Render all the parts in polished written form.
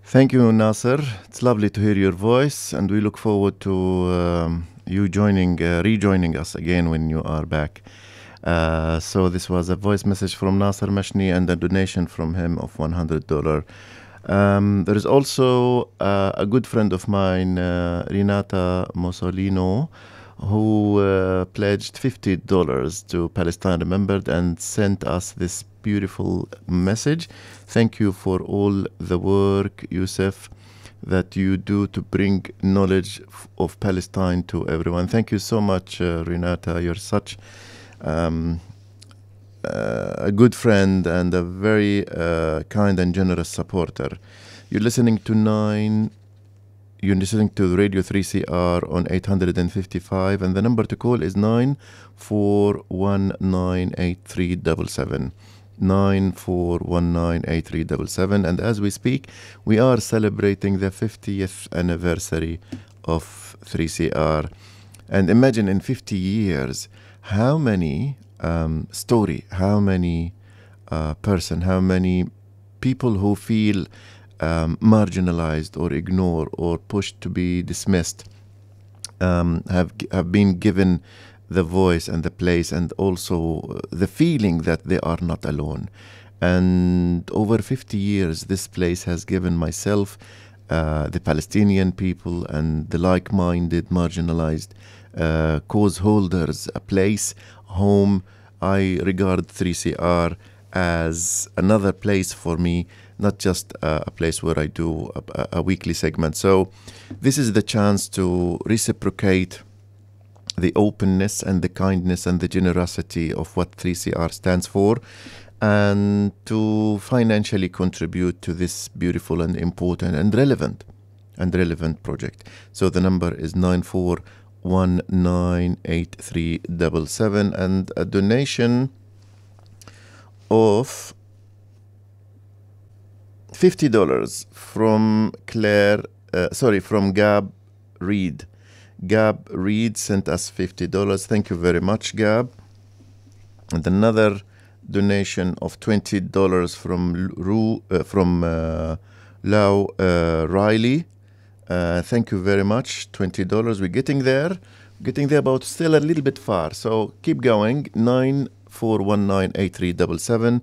Thank you, Nasser. It's lovely to hear your voice, and we look forward to you rejoining us again when you are back. So this was a voice message from Nasser Mashni and a donation from him of $100. There is also a good friend of mine, Renata Mussolino, who pledged $50 to Palestine Remembered and sent us this beautiful message. Thank you for all the work, Youssef, that you do to bring knowledge of Palestine to everyone. Thank you so much, Renata. You're such a good friend and a very kind and generous supporter. You're listening to Radio 3CR on 855, and the number to call is 94198377. 94198377. And as we speak, we are celebrating the 50th anniversary of 3CR. And imagine in 50 years, how many how many how many people who feel marginalized or ignored or pushed to be dismissed have been given the voice and the place, and also the feeling that they are not alone. And over 50 years, this place has given myself, the Palestinian people, and the like-minded, marginalized cause holders a place, home. I regard 3CR as another place for me, not just a place where I do a weekly segment. So this is the chance to reciprocate the openness and the kindness and the generosity of what 3CR stands for, and to financially contribute to this beautiful and important and relevant project. So the number is 94198377, and a donation of $50 from from Gab Reed. Gab Reed sent us $50. Thank you very much, Gab. And another donation of $20 from Lau Riley. Thank you very much. $20. We're getting there. But still a little bit far. So keep going. 94198377.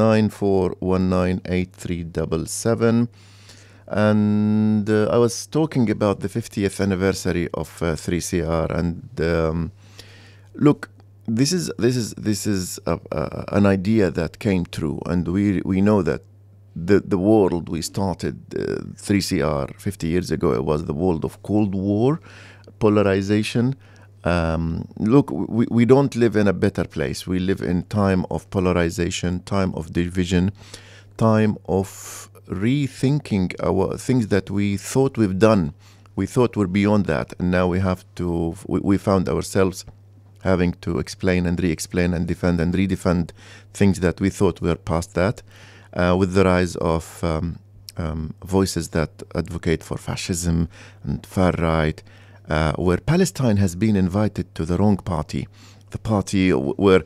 94198377. And I was talking about the 50th anniversary of 3CR, and look, this is an idea that came true, and we know that the world we started 3CR 50 years ago, it was the world of Cold War, polarization. Look, we don't live in a better place. We live in time of polarization, time of division, time of rethinking our things that we thought we've done. We thought we're beyond that, and now we found ourselves having to explain and re-explain and defend and redefend things that we thought were past that, with the rise of voices that advocate for fascism and far right, where Palestine has been invited to the wrong party, the party where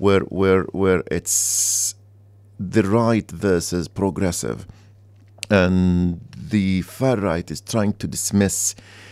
it's the right versus progressive. And the far right is trying to dismiss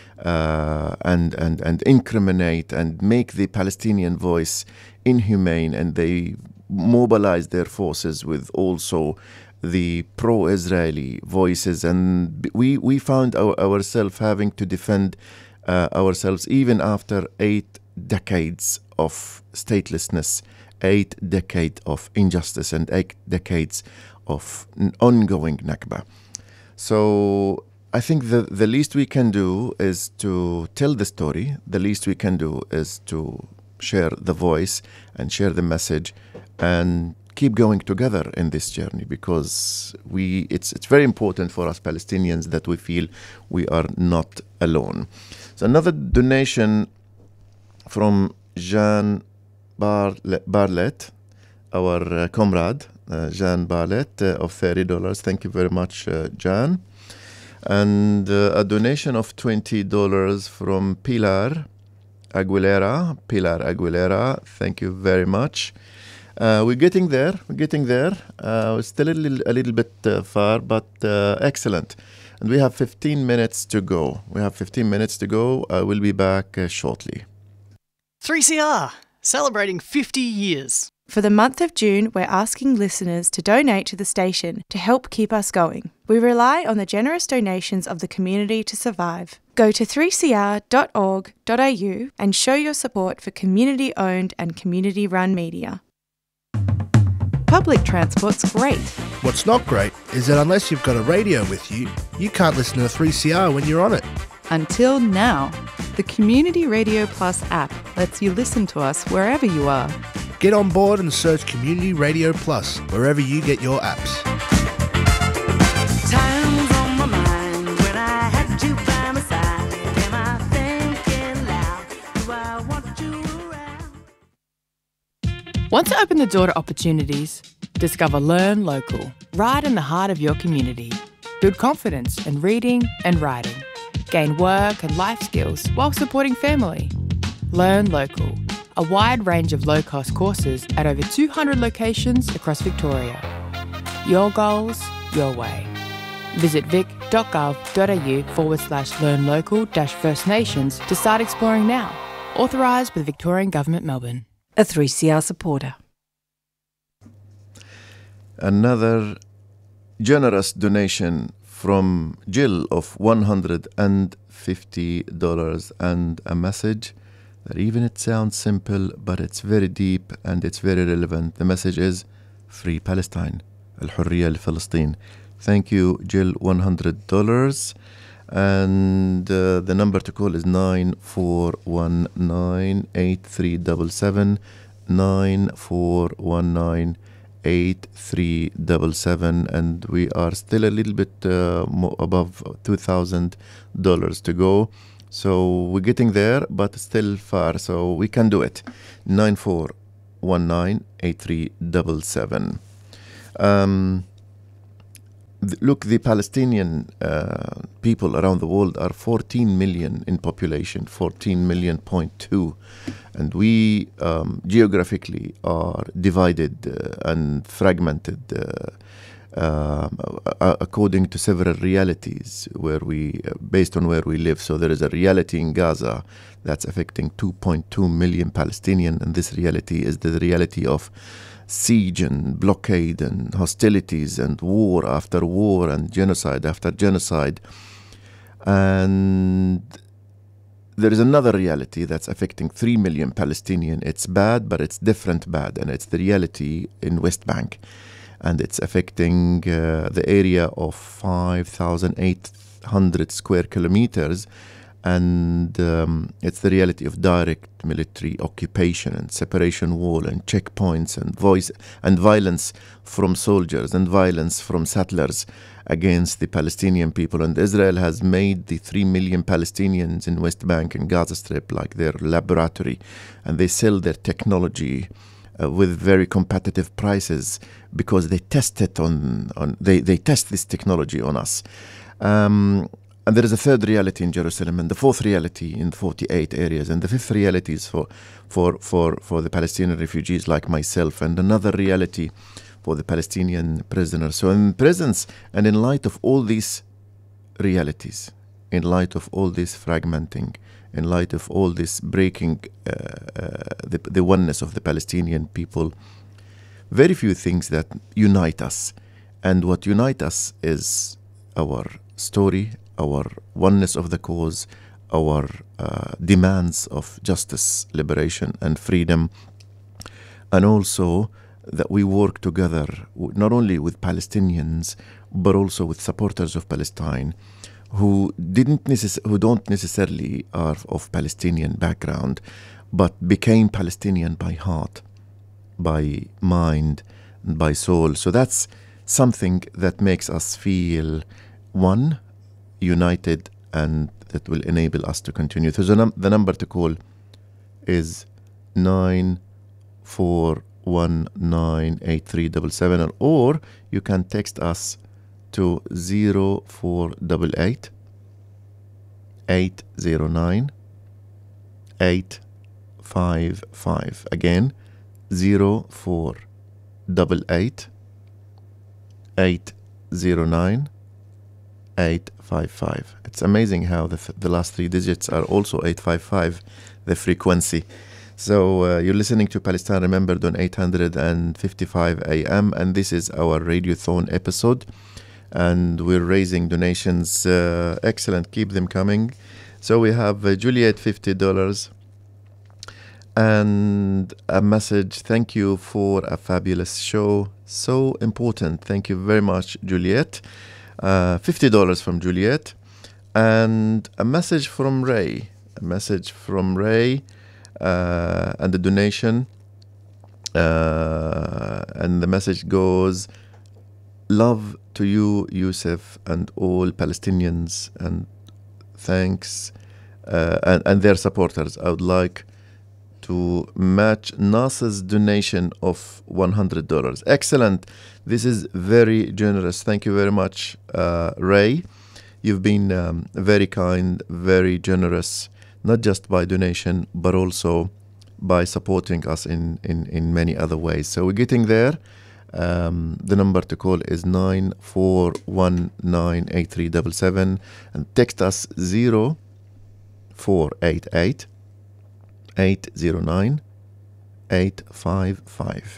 and incriminate and make the Palestinian voice inhumane, and they mobilize their forces with also the pro-Israeli voices. And we found ourselves having to defend ourselves even after 8 decades of statelessness, 8 decades of injustice, and 8 decades of ongoing Nakba. So I think the least we can do is to tell the story. The least we can do is to share the voice and share the message and keep going together in this journey, because it's very important for us Palestinians that we feel we are not alone. So another donation from Jean Barlett, our comrade, Jean Barlett, of $30. Thank you very much, Jan. And a donation of $20 from Pilar Aguilera. Thank you very much. We're getting there. We're still a little bit far, but excellent. And we have 15 minutes to go. I will be back shortly. 3CR, celebrating 50 years. For the month of June, we're asking listeners to donate to the station to help keep us going. We rely on the generous donations of the community to survive. Go to 3cr.org.au and show your support for community-owned and community-run media. Public transport's great. What's not great is that unless you've got a radio with you, you can't listen to 3CR when you're on it. Until now, the Community Radio Plus app lets you listen to us wherever you are. Get on board and search Community Radio Plus wherever you get your apps. Time's on my mind when I had you by my side. Am I thinking loud? Do I want you around? Want to open the door to opportunities? Discover Learn Local, right in the heart of your community. Build confidence in reading and writing. Gain work and life skills while supporting family. Learn Local, a wide range of low-cost courses at over 200 locations across Victoria. Your goals, your way. Visit vic.gov.au/learnlocal-First Nations to start exploring now. Authorised by the Victorian Government, Melbourne. A 3CR supporter. Another generous donation from Jill of $150 and a message that even it sounds simple, but it's very deep and it's very relevant. The message is Free Palestine, Al-Hurriya al-Falastin. Thank you, Jill, $100. And the number to call is 9419-8377, 9419-8377, and we are still a little bit above $2,000 to go. So we're getting there, but still far, so we can do it. 9419-8377. Look, the Palestinian people around the world are 14 million in population, 14.2 million. And we geographically are divided and fragmented according to several realities based on where we live. So there is a reality in Gaza that's affecting 2.2 million Palestinians, and this reality is the reality of siege and blockade and hostilities and war after war and genocide after genocide. And there is another reality that's affecting 3 million Palestinians. It's bad, but it's different bad, and it's the reality in West Bank. And it's affecting the area of 5,800 square kilometers. And it's the reality of direct military occupation and separation wall and checkpoints and violence from soldiers and violence from settlers against the Palestinian people. And Israel has made the 3 million Palestinians in West Bank and Gaza Strip like their laboratory, and they sell their technology with very competitive prices because they test it they test this technology on us. And there is a third reality in Jerusalem, and the fourth reality in 48 areas, and the fifth reality is for the Palestinian refugees like myself, and another reality for the Palestinian prisoners. So in presence and in light of all these realities, in light of all this fragmenting, in light of all this breaking the oneness of the Palestinian people, very few things that unite us. And what unites us is our story, our oneness of the cause, our demands of justice, liberation, and freedom, and also that we work together not only with Palestinians but also with supporters of Palestine who don't necessarily are of Palestinian background but became Palestinian by heart, by mind, and by soul. So that's something that makes us feel one, united, and that will enable us to continue. So the number to call is 9419-8377, or you can text us to 0488 809 855. Again, 0488 809 855. It's amazing how the last three digits are also 855, the frequency. So you're listening to Palestine Remembered on 855 AM, and this is our Radiothon episode. And we're raising donations. Excellent, keep them coming. So we have Juliet, $50. And a message, thank you for a fabulous show. So important. Thank you very much, Juliet. $50 from Juliet. And a message from Ray. And the donation. And the message goes, love to you, Yusuf, and all Palestinians, and thanks, and their supporters. I would like to match NASA's donation of $100. Excellent. This is very generous. Thank you very much, Ray. You've been very kind, very generous, not just by donation, but also by supporting us in many other ways. So we're getting there. The number to call is 94198377 and text us 0488 809 855.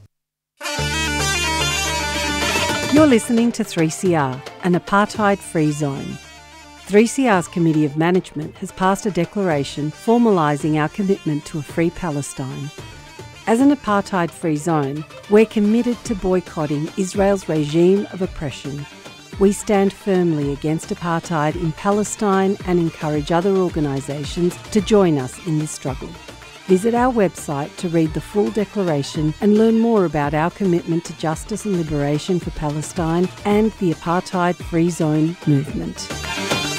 You're listening to 3CR, an apartheid-free zone. 3CR's Committee of Management has passed a declaration formalising our commitment to a free Palestine. As an apartheid-free zone, we're committed to boycotting Israel's regime of oppression. We stand firmly against apartheid in Palestine and encourage other organisations to join us in this struggle. Visit our website to read the full declaration and learn more about our commitment to justice and liberation for Palestine and the apartheid-free zone movement.